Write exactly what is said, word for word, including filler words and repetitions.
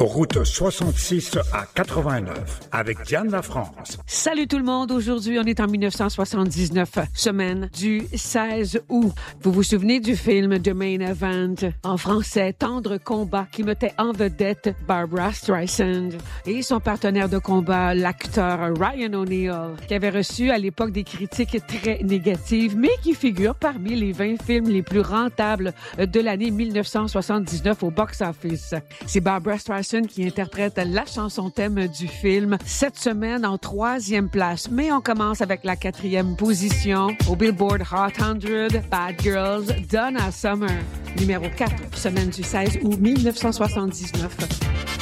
route soixante-six à quatre-vingt-neuf, avec Diane Lafrance. Salut tout le monde, aujourd'hui on est en dix-neuf cent soixante-dix-neuf, semaine du seize août. Vous vous souvenez du film The Main Event, en français Tendre combat, qui mettait en vedette Barbra Streisand et son partenaire de combat, l'acteur Ryan O'Neal, qui avait reçu à l'époque des critiques très négatives, mais qui figure parmi les vingt films les plus rentables de l'année dix-neuf cent soixante-dix-neuf au box-office. C'est Barbra Streisand qui interprète la chanson thème du film cette semaine en troisième place. Mais on commence avec la quatrième position au Billboard Hot cent, Bad Girls, Donna Summer. Numéro quatre, semaine du seize août dix-neuf cent soixante-dix-neuf.